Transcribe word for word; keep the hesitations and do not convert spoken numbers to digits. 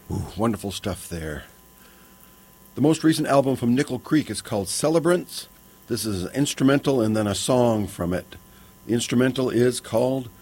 Ooh, wonderful stuff there. The most recent album from Nickel Creek is called Celebrants. This is an instrumental and then a song from it. The instrumental is called